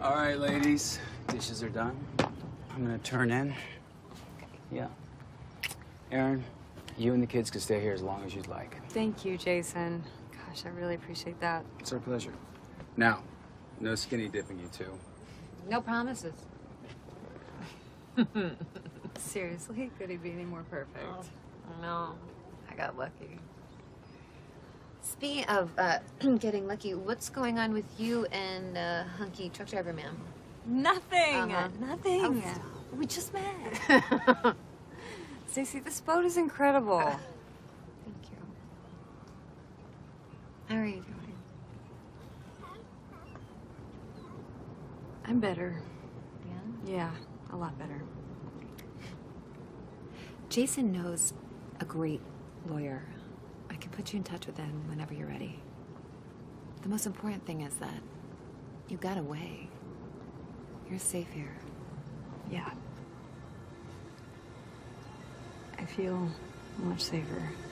All right, ladies. Dishes are done. I'm gonna turn in. Yeah. Erin, you and the kids can stay here as long as you'd like. Thank you, Jason. Gosh, I really appreciate that. It's our pleasure. Now, no skinny dipping, you two. No promises. Seriously, could he be any more perfect? No, I got lucky. Speaking of getting lucky, what's going on with you and hunky truck driver man? Nothing. Uh-huh. Nothing. Oh, We just met. Stacey, this boat is incredible. Thank you. How are you doing? I'm better. Yeah? Yeah, a lot better. Jason knows a great lawyer. I can put you in touch with him whenever you're ready. The most important thing is that you got away. You're safe here. Yeah. I feel much safer.